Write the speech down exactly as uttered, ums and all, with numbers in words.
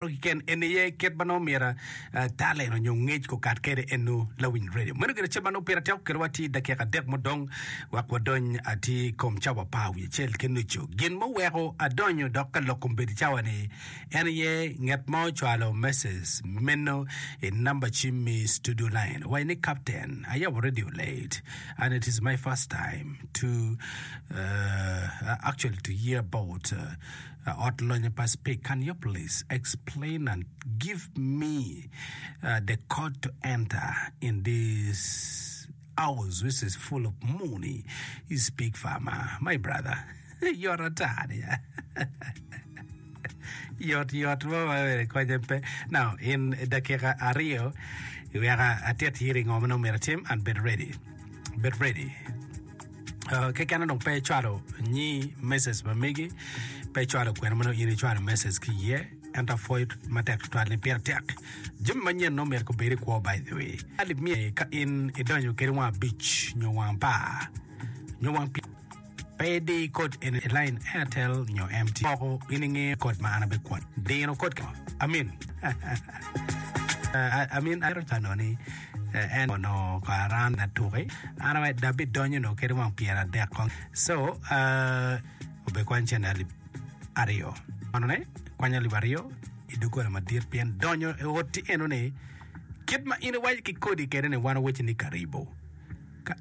ken ene ket bano mira tale no nyongej ko kat kere enu lawin radio mano gere chebano pera tel kerwati dakika dek modong wakwadon ati kom chawa pawi chel kenucho gin mo wero adonyo dokka lokumbedi chawani ene nget mo chwalo messages meno in number chimmi studio line why ni captain I have already late and it is my first time to uh, actually to hear about uh, Outline Speak. Can you please explain and give me uh, the code to enter in this house which is full of money? You speak, farmer, my brother. You're a tad, yeah. You're you're now in the Kera Ario, we are at hearing of no team and be ready. Be ready. Uh, Kekana don't pay charo ni message mamigi. Pechwalo kwenmano yini chwalo message ki ye enta foit matek twali pertek jim manye no mer ko beri ko by the way ali mi ka in idonyo kerwa beach nyo wampa nyo wampi pay code in line Airtel nyo empty ko ininge code maana be kwat dino code ka I mean uh, I mean I don't know ni and no karan na tuwe ana wa dabi donyo no kerwa piera dekon so uh obe kwanche na Ario. Anone, kwanya libario, iduko na madir pian donyo e woti enone. Kit ma ina waji ki kodi kere ne wana wechi ni karibo.